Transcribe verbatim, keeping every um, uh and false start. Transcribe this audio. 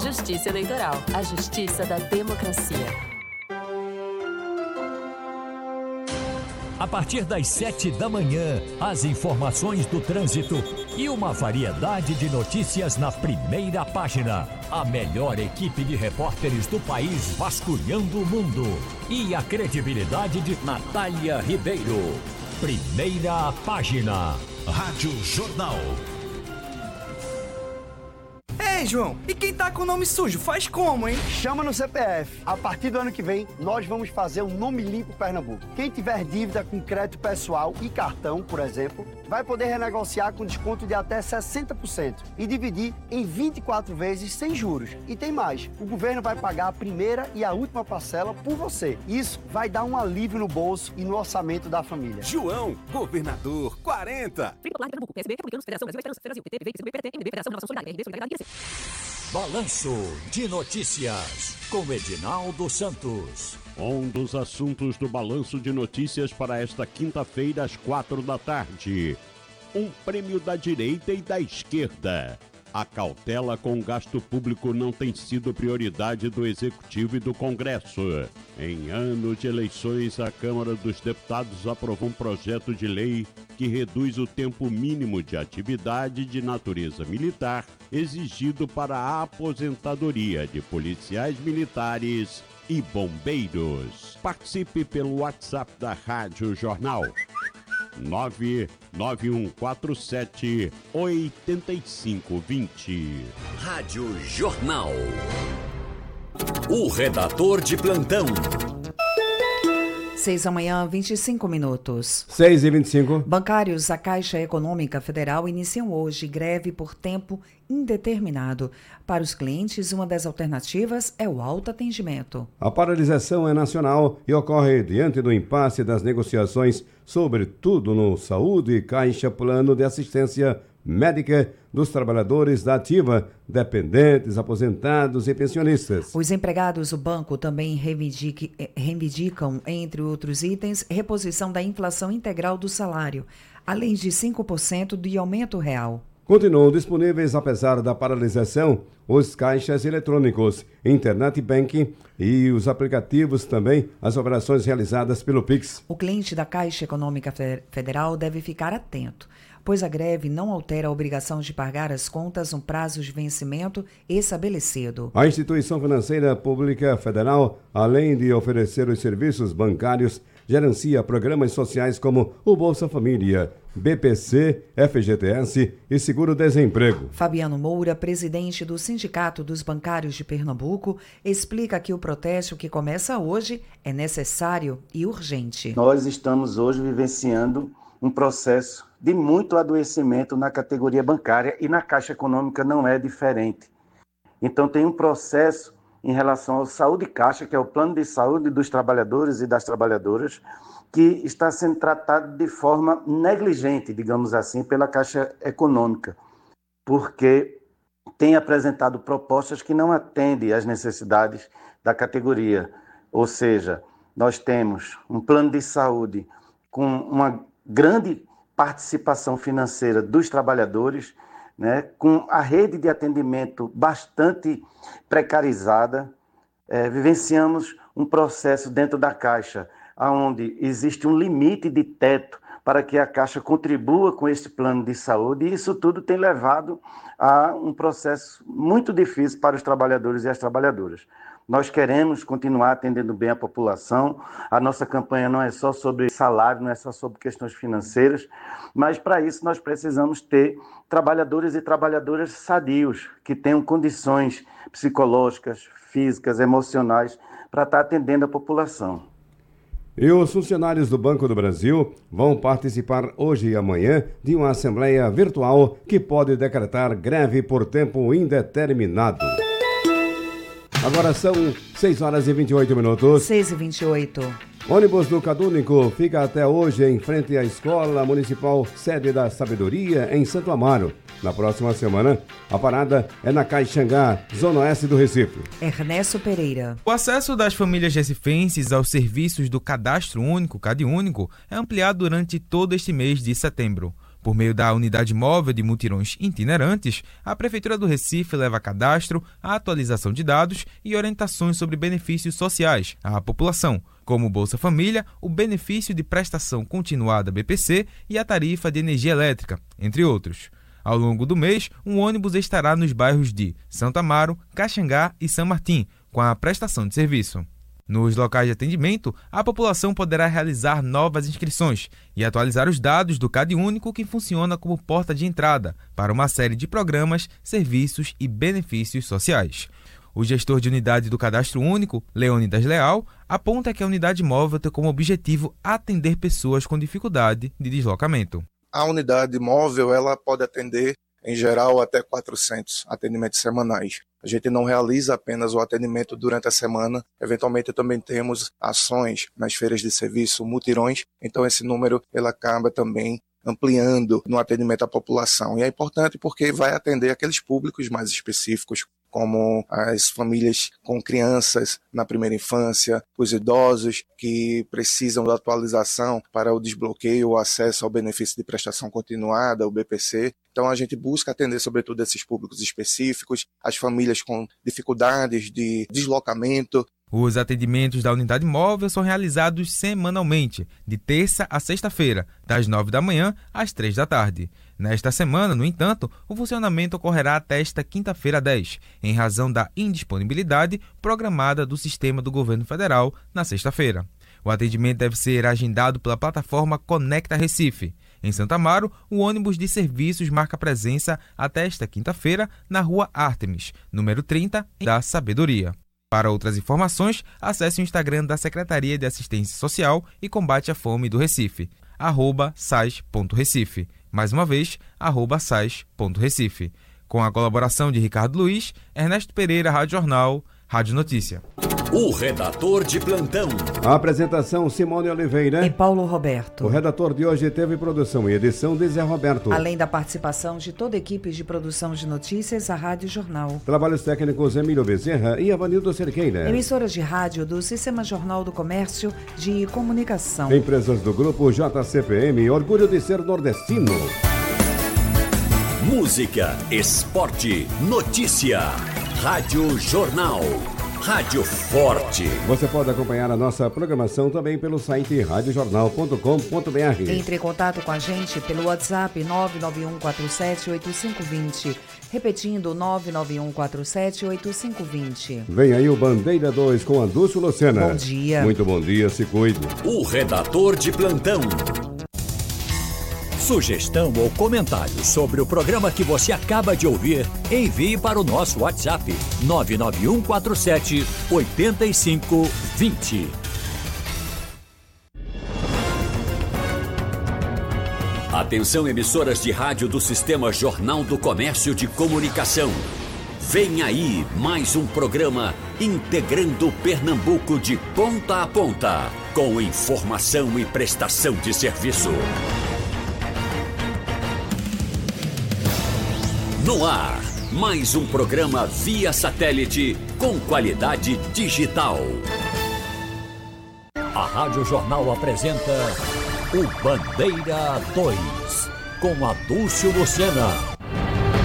Justiça Eleitoral, a justiça da democracia. A partir das sete da manhã, as informações do trânsito e uma variedade de notícias na primeira página. A melhor equipe de repórteres do país vasculhando o mundo. E a credibilidade de Natália Ribeiro. Primeira página. Rádio Jornal. Ei, João, e quem tá com o nome sujo, faz como, hein? Chama no C P F. A partir do ano que vem, nós vamos fazer um Nome Limpo Pernambuco. Quem tiver dívida com crédito pessoal e cartão, por exemplo, vai poder renegociar com desconto de até sessenta por cento e dividir em vinte e quatro vezes sem juros. E tem mais, o governo vai pagar a primeira e a última parcela por você. Isso vai dar um alívio no bolso e no orçamento da família. João, governador quarenta. Balanço de Notícias, com Edinaldo Santos. Um dos assuntos do Balanço de Notícias para esta quinta-feira, às quatro da tarde. Um prêmio da direita e da esquerda. A cautela com o gasto público não tem sido prioridade do Executivo e do Congresso. Em ano de eleições, a Câmara dos Deputados aprovou um projeto de lei que reduz o tempo mínimo de atividade de natureza militar exigido para a aposentadoria de policiais militares e bombeiros. Participe pelo WhatsApp da Rádio Jornal. nove nove um quatro sete oito cinco dois zero. Rádio Jornal. O redator de plantão. Seis da manhã, vinte e cinco minutos. Seis e vinte e cinco. Bancários da Caixa Econômica Federal iniciam hoje greve por tempo indeterminado. Para os clientes, uma das alternativas é o autoatendimento. A paralisação é nacional e ocorre diante do impasse das negociações, sobretudo no Saúde e Caixa Plano de Assistência Médica dos trabalhadores da ativa, dependentes, aposentados e pensionistas. Os empregados do banco também reivindique, reivindicam, entre outros itens, reposição da inflação integral do salário, além de cinco por cento de aumento real. Continuam disponíveis, apesar da paralisação, os caixas eletrônicos, internet banking e os aplicativos também, as operações realizadas pelo Pix. O cliente da Caixa Econômica Federal deve ficar atento, pois a greve não altera a obrigação de pagar as contas no prazo de vencimento estabelecido. A Instituição Financeira Pública Federal, além de oferecer os serviços bancários, gerencia programas sociais como o Bolsa Família, B P C, F G T S e Seguro-Desemprego. Fabiano Moura, presidente do Sindicato dos Bancários de Pernambuco, explica que o protesto que começa hoje é necessário e urgente. Nós estamos hoje vivenciando um processo de muito adoecimento na categoria bancária e na Caixa Econômica não é diferente. Então tem um processo em relação ao Saúde Caixa, que é o plano de saúde dos trabalhadores e das trabalhadoras, que está sendo tratado de forma negligente, digamos assim, pela Caixa Econômica, porque tem apresentado propostas que não atendem às necessidades da categoria. Ou seja, nós temos um plano de saúde com uma grande participação financeira dos trabalhadores, né, com a rede de atendimento bastante precarizada. É, vivenciamos um processo dentro da Caixa, onde existe um limite de teto para que a Caixa contribua com esse plano de saúde, e isso tudo tem levado a um processo muito difícil para os trabalhadores e as trabalhadoras. Nós queremos continuar atendendo bem a população. A nossa campanha não é só sobre salário, não é só sobre questões financeiras, mas para isso nós precisamos ter trabalhadores e trabalhadoras sadios, que tenham condições psicológicas, físicas, emocionais, para estar atendendo a população. E os funcionários do Banco do Brasil vão participar hoje e amanhã de uma assembleia virtual que pode decretar greve por tempo indeterminado. Agora são seis horas e vinte e oito minutos. seis e vinte e oito. Ônibus do Cadúnico fica até hoje em frente à Escola Municipal Sede da Sabedoria, em Santo Amaro. Na próxima semana, a parada é na Caixangá, Zona Oeste do Recife. Ernesto Pereira. O acesso das famílias recifenses aos serviços do Cadastro Único, CadÚnico, é ampliado durante todo este mês de setembro. Por meio da unidade móvel de mutirões itinerantes, a Prefeitura do Recife leva cadastro, a atualização de dados e orientações sobre benefícios sociais à população, como o Bolsa Família, o benefício de prestação continuada B P C e a tarifa de energia elétrica, entre outros. Ao longo do mês, um ônibus estará nos bairros de Santo Amaro, Caxangá e São Martim, com a prestação de serviço. Nos locais de atendimento, a população poderá realizar novas inscrições e atualizar os dados do CadÚnico, que funciona como porta de entrada para uma série de programas, serviços e benefícios sociais. O gestor de unidade do Cadastro Único, Leônidas Leal, aponta que a unidade móvel tem como objetivo atender pessoas com dificuldade de deslocamento. A unidade móvel ela pode atender, em geral, até quatrocentos atendimentos semanais. A gente não realiza apenas o atendimento durante a semana, eventualmente também temos ações nas feiras de serviço, mutirões, então esse número ele acaba também ampliando no atendimento à população. E é importante porque vai atender aqueles públicos mais específicos, como as famílias com crianças na primeira infância, os idosos que precisam da atualização para o desbloqueio ou acesso ao benefício de prestação continuada, o B P C. Então a gente busca atender sobretudo esses públicos específicos, as famílias com dificuldades de deslocamento. Os atendimentos da unidade móvel são realizados semanalmente, de terça a sexta-feira, das nove da manhã às três da tarde. Nesta semana, no entanto, o funcionamento ocorrerá até esta quinta-feira dez, em razão da indisponibilidade programada do sistema do governo federal na sexta-feira. O atendimento deve ser agendado pela plataforma Conecta Recife. Em Santo Amaro, o ônibus de serviços marca presença até esta quinta-feira na Rua Ártemis, número trinta, da Sabedoria. Para outras informações, acesse o Instagram da Secretaria de Assistência Social e Combate à Fome do Recife, arroba sais ponto recife. Mais uma vez, arroba sais ponto recife. Com a colaboração de Ricardo Luiz, Ernesto Pereira, Rádio Jornal, Rádio Notícia. O redator de plantão. A apresentação Simone Oliveira e Paulo Roberto. O redator de hoje teve produção e edição de Zé Roberto. Além da participação de toda a equipe de produção de notícias, a Rádio Jornal. Trabalhos técnicos Emílio Bezerra e Avanildo Cerqueira. Emissoras de rádio do Sistema Jornal do Comércio de Comunicação. Empresas do Grupo J C P M, orgulho de ser nordestino. Música, esporte, notícia. Rádio Jornal. Rádio Forte. Você pode acompanhar a nossa programação também pelo site rádio jornal ponto com ponto b r. Entre em contato com a gente pelo WhatsApp nove nove um quatro sete oito cinco dois zero. Repetindo, nove nove um quatro sete oito cinco dois zero. Vem aí o Bandeira dois com a Dulce Lucena. Bom dia. Muito bom dia, se cuide. O redator de plantão. Sugestão ou comentário sobre o programa que você acaba de ouvir, envie para o nosso WhatsApp nove nove um quatro sete oito cinco dois zero. Atenção, emissoras de rádio do Sistema Jornal do Comércio de Comunicação. Vem aí mais um programa integrando Pernambuco de ponta a ponta, com informação e prestação de serviço. No ar, mais um programa via satélite com qualidade digital. A Rádio Jornal apresenta o Bandeira dois, com a Dulce Lucena.